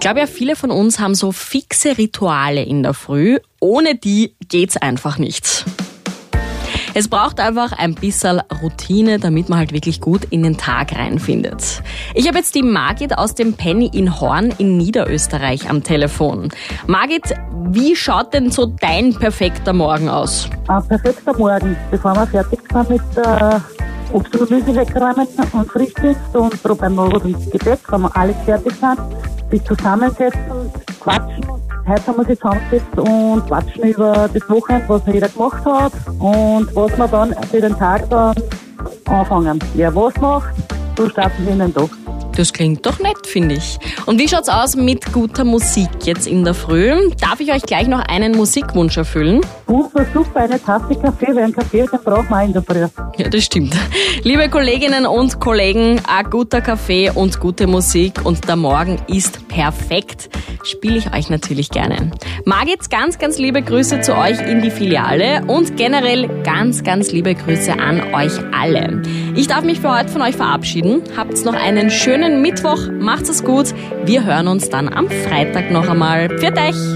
glaube ja, viele von uns haben so fixe Rituale in der Früh. Ohne die geht's einfach nicht. Es braucht einfach ein bisschen Routine, damit man halt wirklich gut in den Tag reinfindet. Ich habe jetzt die Margit aus dem Penny in Horn in Niederösterreich am Telefon. Margit, wie schaut denn so dein perfekter Morgen aus? Ein perfekter Morgen, bevor wir fertig sind mit Obst und Gemüse wegräumen und Frühstück und beim Morgen und Gebäck, wenn wir alles fertig sind, sich zusammensetzen, quatschen. Heute haben wir sich zusammengesetzt und quatschen über das Wochenende, was jeder gemacht hat und was wir dann für den Tag dann anfangen. Wer was macht, so starten wir in den Tag. Das klingt doch nett, finde ich. Und wie schaut's aus mit guter Musik jetzt in der Früh? Darf ich euch gleich noch einen Musikwunsch erfüllen? Super, eine Tasse Kaffee, weil ein Kaffee, den braucht man auch in der Früh. Ja, das stimmt. Liebe Kolleginnen und Kollegen, ein guter Kaffee und gute Musik und der Morgen ist perfekt, spiele ich euch natürlich gerne. Margit, ganz, ganz liebe Grüße zu euch in die Filiale und generell ganz, ganz liebe Grüße an euch alle. Ich darf mich für heute von euch verabschieden. Habt noch einen schönen Mittwoch, macht's es gut. Wir hören uns dann am Freitag noch einmal. Pfiat euch!